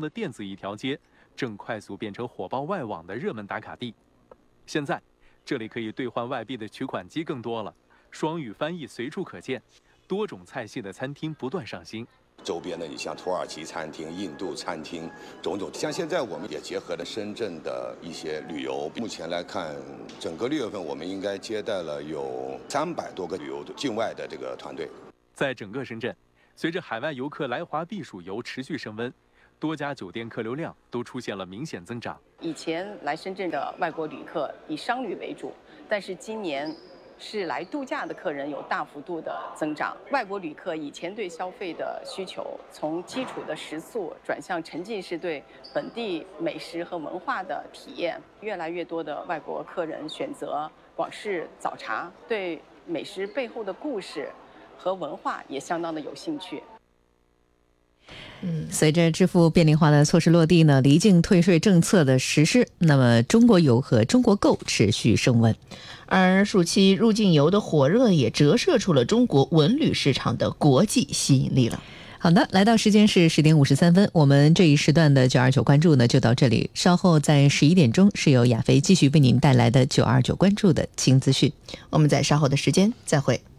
的电子一条街正快速变成火爆外网的热门打卡地。现在，这里可以兑换外币的取款机更多了，双语翻译随处可见，多种菜系的餐厅不断上新。 周边的，你像土耳其餐厅、印度餐厅，种种。像现在我们也结合了深圳的一些旅游。目前来看，整个6月份我们应该接待了有300多个旅游境外的这个团队。 在整个深圳，随着海外游客来华避暑游持续升温，多家酒店客流量都出现了明显增长。 以前来深圳的外国旅客以商旅为主，但是今年是来度假的客人有大幅度的增长。外国旅客以前对消费的需求从基础的食宿转向沉浸式对本地美食和文化的体验，越来越多的外国客人选择广式早茶，对美食背后的故事和文化也相当的有兴趣。 随着支付便利化的措施落地呢，离境退税政策的实施，那么中国游和中国购持续升温， 而暑期入境游的火热也折射出了中国文旅市场的国际吸引力了。 好的，来到时间是10点53分，我们这一时段的929关注呢就到这里，稍后在11点钟是由亚飞继续为您带来的929关注的轻资讯， 我们在稍后的时间再会。